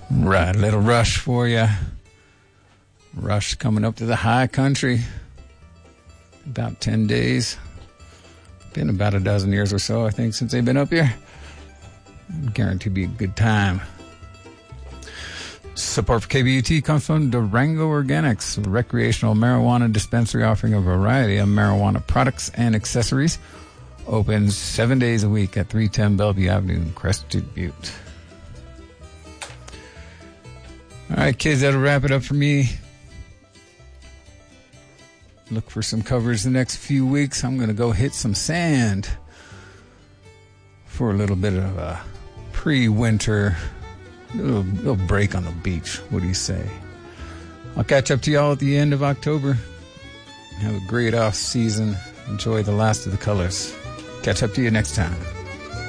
Right, a little Rush for you. Rush coming up to the high country. About 10 days. Been about a dozen years or so, I think, since they've been up here. Guaranteed to be a good time. Support for KBUT comes from Durango Organics, a recreational marijuana dispensary offering a variety of marijuana products and accessories. Opens 7 days a week at 310 Bellevue Avenue in Crested Butte. All right, kids, that'll wrap it up for me. Look for some covers the next few weeks. I'm going to go hit some sand for a little bit of a pre-winter, little break on the beach. What do you say? I'll catch up to y'all at the end of October. Have a great off season. Enjoy the last of the colors. Catch up to you next time.